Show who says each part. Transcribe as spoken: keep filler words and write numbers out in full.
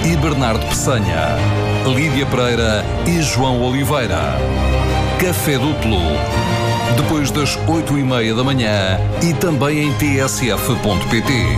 Speaker 1: e Bernardo Peçanha, Lídia Pereira e João Oliveira. Café Duplo, depois das oito e meia da manhã e também em t s f ponto p t.